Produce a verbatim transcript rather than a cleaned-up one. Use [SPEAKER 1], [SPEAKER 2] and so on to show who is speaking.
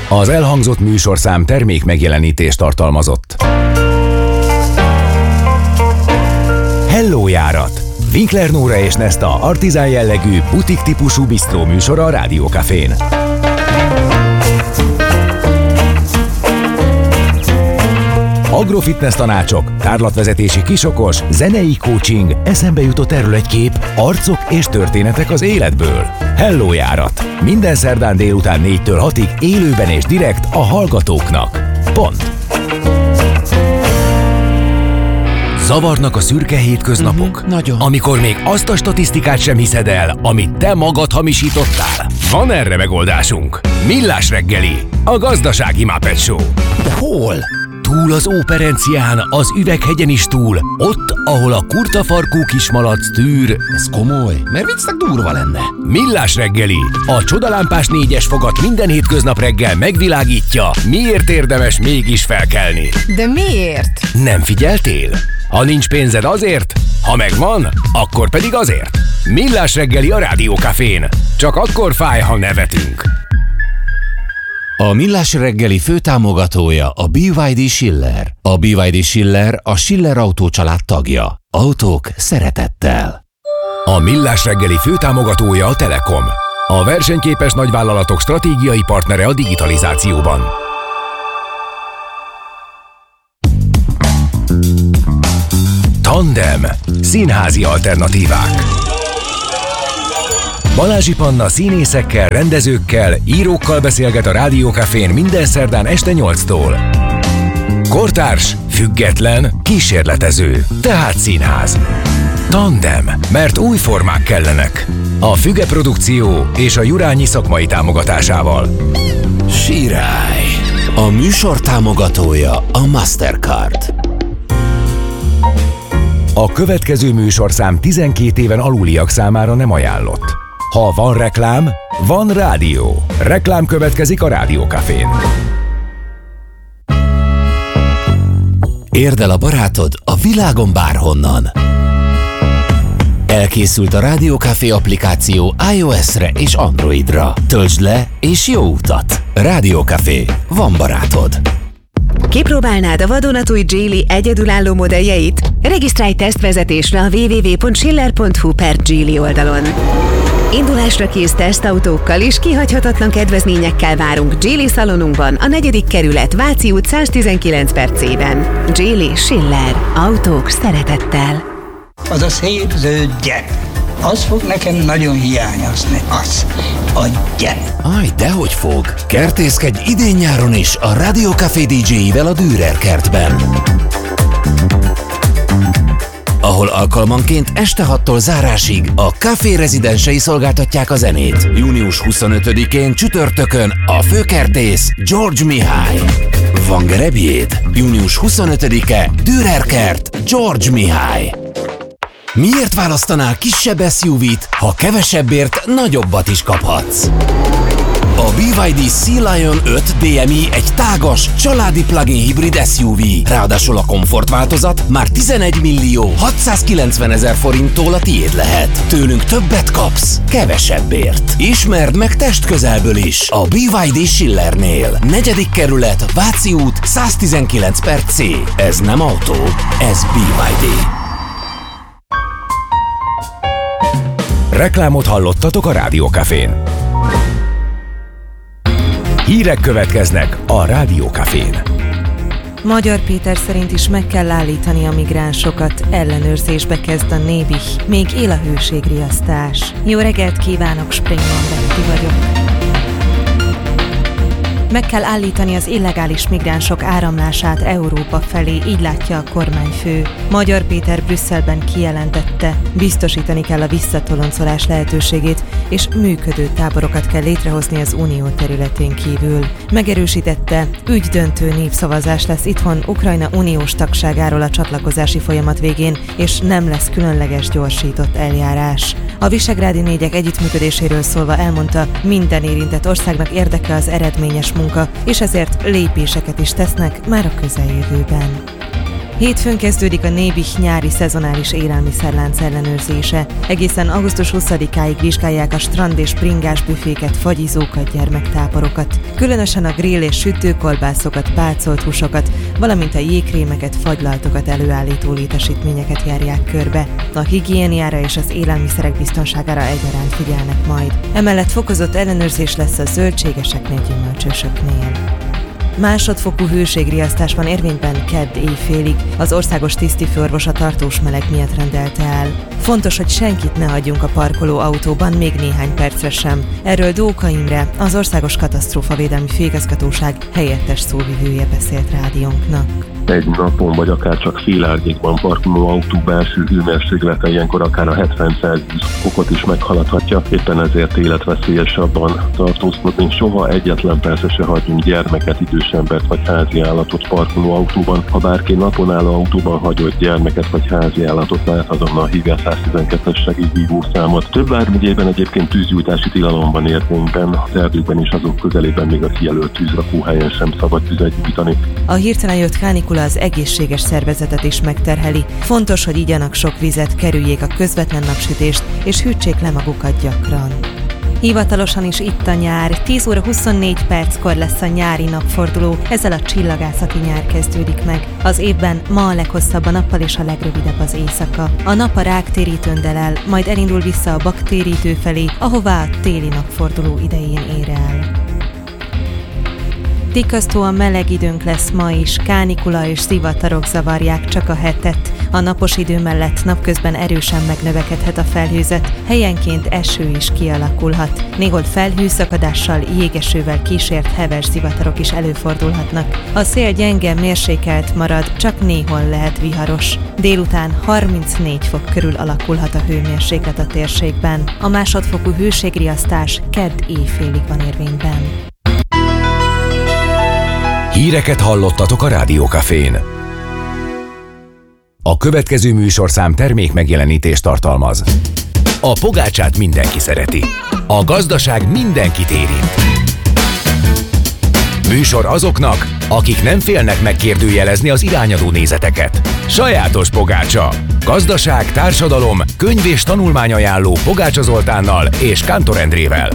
[SPEAKER 1] Az elhangzott műsorszám termék megjelenítést tartalmazott. Hello járat! Winkler Nóra és Nesta artizán jellegű, butik típusú bisztró műsora a Rádió Cafén. Agrofitness tanácsok, tárlatvezetési kisokos, zenei coaching, eszembe jutott erről egy kép, arcok és történetek az életből. Hello járat! Minden szerdán délután négytől hatig élőben és direkt a hallgatóknak. Pont. Zavarnak a szürke hétköznapok?
[SPEAKER 2] Uh-huh, nagyon.
[SPEAKER 1] Amikor még azt a statisztikát sem hiszed el, amit te magad hamisítottál? Van erre megoldásunk. Millás reggeli, a gazdasági Muppet Show.
[SPEAKER 2] De hol?
[SPEAKER 1] Túl az Óperencián, az Üveghegyen is túl, ott, ahol a kurtafarkú kismalac tűr.
[SPEAKER 2] Ez komoly, mert viccnek durva lenne.
[SPEAKER 1] Millás reggeli, a csodalámpás négyes fogat minden hétköznap reggel megvilágítja, miért érdemes mégis felkelni.
[SPEAKER 3] De miért?
[SPEAKER 1] Nem figyeltél? Ha nincs pénzed azért, ha megvan, akkor pedig azért. Millás reggeli a Rádió Cafén. Csak akkor fáj, ha nevetünk.
[SPEAKER 2] A Millás reggeli főtámogatója a bé vé dé Schiller. A bé vé dé Schiller a Schiller Autó család tagja. Autók szeretettel.
[SPEAKER 1] A Millás reggeli főtámogatója a Telekom. A versenyképes nagyvállalatok stratégiai partnere a digitalizációban. Tandem. Színházi alternatívák. Balázsi Panna színészekkel, rendezőkkel, írókkal beszélget a Rádió Cafén minden szerdán este nyolctól. Kortárs, független, kísérletező, tehát színház. Tandem, mert új formák kellenek. A Füge Produkció és a Jurányi szakmai támogatásával.
[SPEAKER 2] Sirály. A műsor támogatója a Mastercard.
[SPEAKER 1] A következő műsorszám tizenkét éven aluliak számára nem ajánlott. Ha van reklám, van rádió. Reklám következik a Rádió Cafén.
[SPEAKER 2] Érd el a barátod a világon bárhonnan. Elkészült a Rádió Café applikáció iOS-re és Androidra. Töltsd le és jó utat! Rádió Café. Van barátod.
[SPEAKER 4] Kipróbálnád a vadonatúj Geely egyedülálló modelljeit? Regisztrálj tesztvezetésre a double-u double-u double-u pont schiller pont hu per Geely oldalon. Indulásra kész tesztautókkal és kihagyhatatlan kedvezményekkel várunk Geely szalonunkban, a negyedik kerület, Váci út száztizenkilenc per C-ben. Geely Schiller. Autók szeretettel.
[SPEAKER 5] Az a szép zöld gyep, az fog nekem nagyon hiányozni, az, a gyep.
[SPEAKER 2] Aj, dehogy fog! Kertészkedj idén-nyáron is a Rádió Café dé jéivel a Dürer kertben, ahol alkalmanként este hattól zárásig a Café rezidensei szolgáltatják a zenét. június huszonötödikén csütörtökön a főkertész George Mihály. Van gerebjéd? június huszonötödike Dürer kert George Mihály. Miért választanál kisebb es u vét, ha kevesebbért nagyobbat is kaphatsz? A bé vé dé Sea Lion öt dé em i egy tágas, családi plug-in hibrid es u vé. Ráadásul a komfort változat már tizenegy millió hatszázkilencven ezer forinttól a tiéd lehet. Tőlünk többet kapsz, kevesebbért. Ismerd meg testközelből is a bé vé dé Schillernél. Negyedik kerület, Váci út száztizenkilenc per C. Ez nem autó, ez bé vé dé.
[SPEAKER 1] Reklámot hallottatok a Rádió Cafén. Hírek következnek a Rádió Cafén.
[SPEAKER 6] Magyar Péter szerint is meg kell állítani a migránsokat, ellenőrzésbe kezd a Nébih, még él a hőségriasztás. Jó reggelt kívánok, Springman Betty vagyok. Meg kell állítani az illegális migránsok áramlását Európa felé, így látja a kormányfő. Magyar Péter Brüsszelben kijelentette, biztosítani kell a visszatoloncolás lehetőségét, és működő táborokat kell létrehozni az unió területén kívül. Megerősítette, ügydöntő népszavazás lesz itthon Ukrajna uniós tagságáról a csatlakozási folyamat végén, és nem lesz különleges gyorsított eljárás. A visegrádi négyek együttműködéséről szólva elmondta, minden érintett országnak érdeke az eredményes munka, és ezért lépéseket is tesznek már a közeljövőben. Hétfőn kezdődik a Nébih nyári szezonális élelmiszerlánc ellenőrzése. Egészen augusztus huszadikáig vizsgálják a strand és bringás büféket, fagyizókat, gyermektáborokat. Különösen a grill és sütőkolbászokat, pácolt húsokat, valamint a jégkrémeket, fagylaltokat előállító létesítményeket járják körbe. A higiéniára és az élelmiszerek biztonságára egyaránt figyelnek majd. Emellett fokozott ellenőrzés lesz a zöldségeseknél, gyümölcsösöknél. Másodfokú hőségriasztás van érvényben kedd éjfélig. Az országos tisztifőorvos a tartós meleg miatt rendelte el. Fontos, hogy senkit ne hagyjunk a parkoló autóban még néhány percre sem. Erről Dóka Imre, az Országos Katasztrófavédelmi Főigazgatóság helyettes szóvivője beszélt rádiónknak.
[SPEAKER 3] Egy napon, vagy akár csak fél árnyékban parkoló autó belső hőmérséklete ilyenkor akár a hetven Celsius fokot is meghaladhatja, éppen ezért életveszélyesabban tartózkodni. Soha egyetlen persze se hagyjunk gyermeket, idős embert vagy házi állatot parkoló autóban. Ha bárki napon álló autóban hagyott gyermeket vagy házi állatot lát, azonnal hívja a száztizenkettes segélyhívó számot. Több vármegyében egyébként tűzgyújtási tilalom van érvényben, az erdőkben és azok közelében még a kijelölt tűzrakóhelyen sem szabad tüzet gyújtani.
[SPEAKER 6] A hirtelen jött kánikula az egészséges szervezetet is megterheli. Fontos, hogy igyanak sok vizet, kerüljék a közvetlen napsütést és hűtsék le magukat gyakran. Hivatalosan is itt a nyár. tíz óra huszonnégy perckor lesz a nyári napforduló, ezzel a csillagászati nyár kezdődik meg. Az évben ma a leghosszabb a nappal és a legrövidebb az éjszaka. A nap a ráktérítőn delel, majd elindul vissza a baktérítő felé, ahová a téli napforduló idején ér el. Tikasztóan meleg időnk lesz ma is, kánikula és zivatarok zavarják csak a hetet. A napos idő mellett napközben erősen megnövekedhet a felhőzet, helyenként eső is kialakulhat. Néhol felhőszakadással, jégesővel kísért heves zivatarok is előfordulhatnak. A szél gyenge, mérsékelt marad, csak néhol lehet viharos. Délután harmincnégy fok körül alakulhat a hőmérséklet a térségben. A másodfokú hőségriasztás kedd éjfélig van érvényben.
[SPEAKER 1] Híreket hallottatok a Rádió Cafén. A következő műsorszám termék megjelenítést tartalmaz. A pogácsát mindenki szereti. A gazdaság mindenkit érint. Műsor azoknak, akik nem félnek megkérdőjelezni az irányadó nézeteket. Sajátos pogácsa. Gazdaság, társadalom, könyv és tanulmányajánló Pogácsa Zoltánnal és Kántor Endrével.